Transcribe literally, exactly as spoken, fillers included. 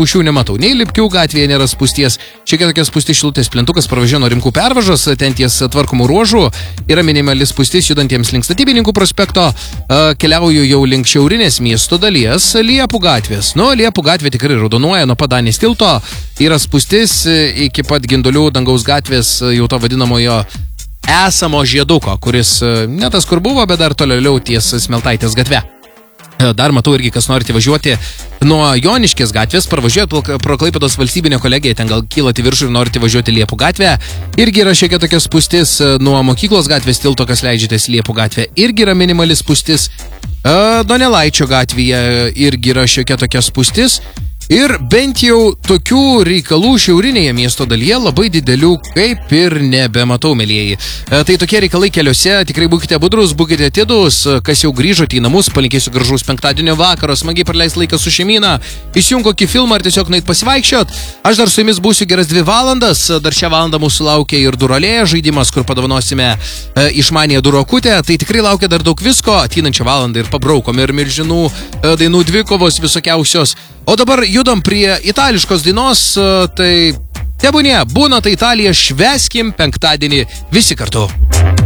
spūšių nematau. Nei Lipkių gatvėje nėra spūsties. Šiek tiek tokia spūsti Šilutės plentukas pravažiuoja nuo Rimkų pervažos, ten ties tvarkomų ruožų yra minimali spūstis judantiems link Statybininkų prospekto. Keliauju jau link šiaurinės miesto dalies Liepų gatvės. Nu, Liepų gatvė tikrai raudonuoja nuo Padanės tilto. Yra spūstis iki pat Gindulių dangaus gatvės jau to vadinamojo esamo žieduko, kuris ne tas kur buvo, bet dar toliau ties Smeltaitės gatve. Dar matau irgi, kas norite važiuoti nuo Joniškės gatvės, parvažiuojat pro Klaipėdos valstybinę kolegiją, ten gal kylat į viršų ir norite važiuoti Liepų gatvę. Irgi yra šiek tiek tokia spūstis nuo Mokyklos gatvės tilto, kas leidžiatės Liepų gatvę. Irgi yra minimali spūstis. Donelaičio gatvėje irgi yra šiek tiek tokia spūstis. Ir bent jau tokių reikalų šiaurinėje miesto dalyje labai didelių kaip ir nebematau, mielieji. E, tai tokie reikalai keliuose, tikrai būkite budrus, būkite atidūs, kas jau grįžote į namus, palinkėsiu gražaus penktadienio vakaro, smagiai praleis laiką su šeimyna, įsijung kokį filmą ar tiesiog nait pasivaikščiot. Aš dar su jumis būsiu geras dvi valandas, dar šią valandą mūsų laukia ir Durolėje žaidimas, kur padovanosime e, išmanėję durokutę, tai tikrai laukia dar daug visko, ateinančią valandą ir pabraukom ir milžinų e, dainų dvikovos visokiausios. O dabar judam prie itališkos dainos, tai tebūnie, būna tai Italija, švęskim penktadienį visi kartu.